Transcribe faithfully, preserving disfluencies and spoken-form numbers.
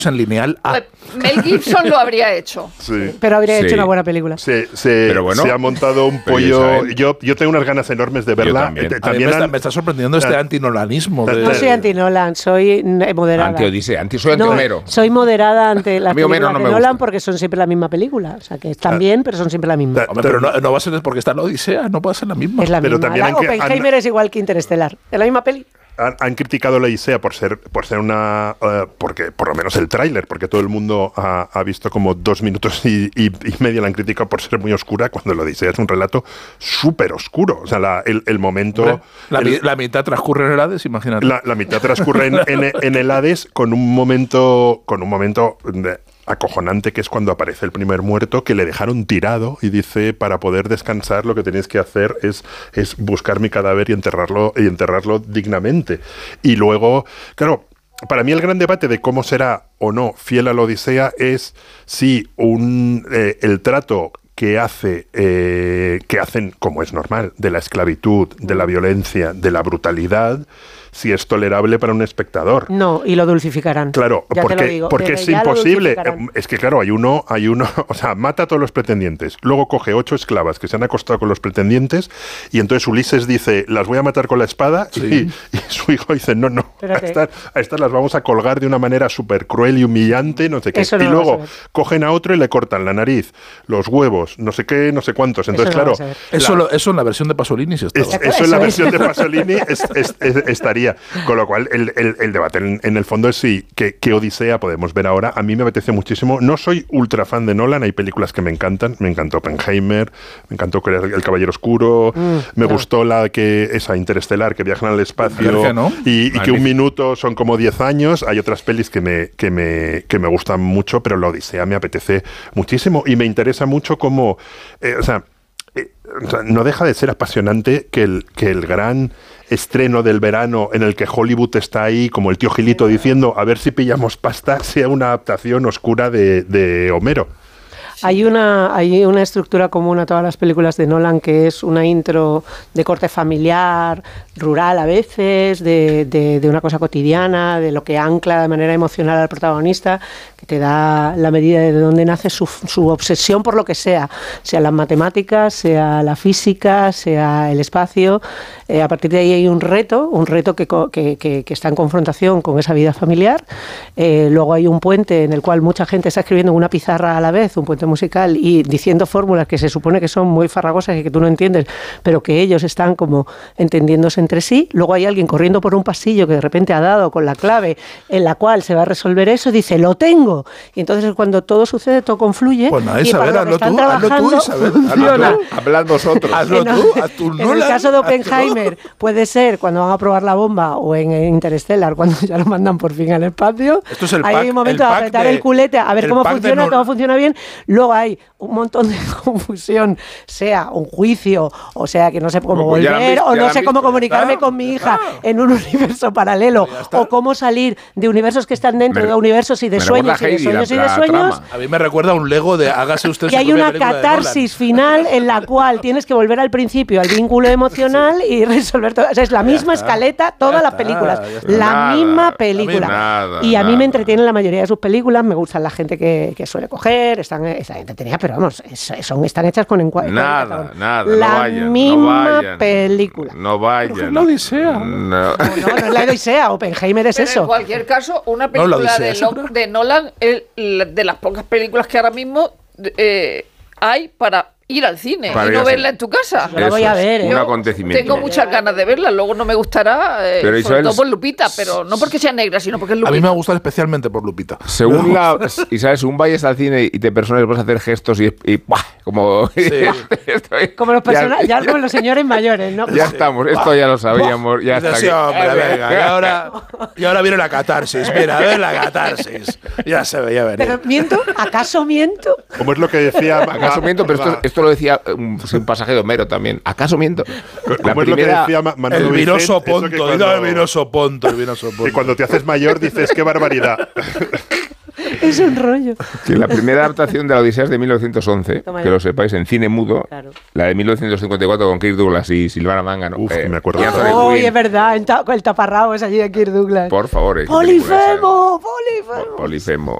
en lineal A. Pues Mel Gibson lo habría hecho. Sí. Pero habría sí. hecho una buena película. Se, se, Pero bueno, se ha montado un pollo. Yo, yo tengo unas ganas enormes de verla. Yo también. Eh, A mí también me, está, han- me está sorprendiendo este antinolanismo. De, No soy anti-Nolan, soy eh, moderada. Anti-Odisea, anti, soy No, anti-Homero. soy moderada ante las A mí Homero películas no de me Nolan gusta. porque son siempre la misma película. O sea, que están bien, pero son siempre la misma. Hombre, pero no, no va a ser porque está en la Odisea, no puede ser la misma. Es la Pero misma. también La han que- Oppenheimer han- es igual que Interestelar. Es la misma peli. Han, han criticado la Odisea por ser por ser una uh, porque por lo menos el tráiler, porque todo el mundo ha, ha visto como dos minutos y, y, y medio la han criticado por ser muy oscura, cuando la Odisea es un relato súper oscuro. O sea, la, el, el momento Hombre, la, el- mi- la mitad transcurre en el Hades, imagínate. la, la mitad transcurre en, en, en el Hades con un momento con un momento de- acojonante, que es cuando aparece el primer muerto, que le dejaron tirado y dice, para poder descansar lo que tenéis que hacer es, es buscar mi cadáver y enterrarlo, y enterrarlo dignamente. Y luego, claro, para mí el gran debate de cómo será o no fiel a la Odisea es si un, eh, el trato que hace eh, que hacen, como es normal, de la esclavitud, de la violencia, de la brutalidad, si es tolerable para un espectador. No, y lo dulcificarán. Claro, Ya te porque, lo digo, porque desde es ya lo imposible. dulcificarán. Es que claro, hay uno, hay uno, o sea, mata a todos los pretendientes, luego coge ocho esclavas que se han acostado con los pretendientes, y entonces Ulises dice, las voy a matar con la espada, Sí. y, y su hijo dice, no, no, a Espérate. estas, a estas las vamos a colgar de una manera súper cruel y humillante, no sé qué. Eso no y lo vas a luego ver. cogen a otro y le cortan la nariz, los huevos, no sé qué, no sé cuántos. Entonces, Eso no lo claro, vas a ver. Eso, la- lo- eso en la versión de Pasolini sí estaba. es- Eso eso en la es. versión de Pasolini es- es- es- estaría. Con lo cual, el, el- el debate en, en el fondo es si qué, qué Odisea podemos ver ahora. A mí me apetece muchísimo. No soy ultra fan de Nolan, hay películas que me encantan. Me encantó Oppenheimer, me encantó El Caballero Oscuro, Mm, me claro. gustó la que esa Interestelar, que viajan al espacio Verge, ¿no? y, y que Magnífico. un minuto son como diez años. Hay otras pelis que me, que, me, que me gustan mucho, pero la Odisea me apetece muchísimo y me interesa mucho cómo... eh, o sea, eh, o sea, no deja de ser apasionante que el, que el gran estreno del verano en el que Hollywood está ahí como el tío Gilito diciendo a ver si pillamos pasta sea una adaptación oscura de, de Homero. Hay una, hay una estructura común a todas las películas de Nolan, que es una intro de corte familiar, rural a veces, de, de, de una cosa cotidiana, de lo que ancla de manera emocional al protagonista, que te da la medida de dónde nace su, su obsesión por lo que sea, sea las matemáticas, sea la física, sea el espacio. Eh, a partir de ahí hay un reto, un reto que, co- que, que, que está en confrontación con esa vida familiar. Eh, luego hay un puente en el cual mucha gente está escribiendo en una pizarra a la vez, un puente musical, y diciendo fórmulas que se supone que son muy farragosas y que tú no entiendes, pero que ellos están como entendiéndose entre sí. Luego hay alguien corriendo por un pasillo que de repente ha dado con la clave en la cual se va a resolver eso y dice, lo tengo. Y entonces es cuando todo sucede, todo confluye. Pues nada, y Isabel, para lo que hazlo están tú, hazlo tú, trabajando, Isabel, hazlo funciona. tú. Hablad vosotros. Hazlo En, tú, haz tu en el Nolan, caso de hazlo. Oppenheimer puede ser cuando van a probar la bomba, o en Interstellar cuando ya lo mandan por fin al espacio. Esto es el hay pack- un momento el de pack apretar de- el culete a ver el cómo pack de funciona, Nolan. todo funciona bien. Luego hay un montón de confusión, sea un juicio, o sea que no sé cómo Pues ya la han volver, visto, o ya no la han sé cómo visto, comunicarme ya está, con mi ya hija está. en un universo paralelo, Ya está. o cómo salir de universos que están dentro Me- de universos y de me sueños recuerda y de Heidi, la- sueños y de la sueños. trama. A mí me recuerda a un Lego de hágase usted Y su hay propia una película de catarsis final en la cual tienes que volver al principio, al vínculo emocional y resolver todo. O sea, es la misma está. escaleta, todas Ya las está, películas. ya está. La Nada, misma película. nada, y a mí nada. me entretienen la mayoría de sus películas. Me gustan la gente que, que suele coger. Están, están entretenidas, pero vamos, es- son, están hechas con encuadre. Nada, nada, La no vayan, misma no vayan, película. No vayan. Pero que es la Odisea. No. No, no es la Odisea. Oppenheimer es Pero en eso. cualquier caso, una No, la película Odisea, de, seguro. Lo- de Nolan es la- de las pocas películas que ahora mismo eh, hay para ir al cine Para y ir no al verla cine. en tu casa. Yo la voy a Eso es, ver, ¿eh? Un Yo acontecimiento. Tengo muchas ganas de verla, luego no me gustará, eh, Pero sobre Isabel, todo por Lupita, pero no porque sea negra, sino porque es A Lupita. mí me va a gustar especialmente por Lupita. Según la. Y sabes, según vayas al cine y te personas, vas a hacer gestos y. y ¡buah! Como. Estoy- Como los personajes, ya, ya, como los señores mayores, ¿no? ya estamos, esto ya lo sabíamos. Ya Dice, está sí, aquí. hombre, venga, y ahora, y ahora viene la catarsis. Mira, a ver la catarsis. Ya se veía venir. Pero miento, ¿acaso miento? Como es lo que decía... ¿Acaso miento? Pero esto, esto lo decía un, un pasaje de Homero también. ¿Acaso miento? La Como es lo que primera. decía Ma- Manolo el vinoso Vicent, eso que ponto, cuando- el vinoso ponto, el vinoso ponto. que cuando te haces mayor dices, qué barbaridad. Es un rollo. Sí, la primera adaptación de la Odisea es de mil novecientos once, Toma que ya. lo sepáis, en cine mudo. Claro. La de mil novecientos cincuenta y cuatro con Kirk Douglas y Silvana Mangano. Uf, que me acuerdo. y Anthony Oh, Quinn. es verdad, el, ta- el taparrabos allí de Kirk Douglas. Por favor. eh, qué película esa, ¡Polifemo! ¡Polifemo! Polifemo.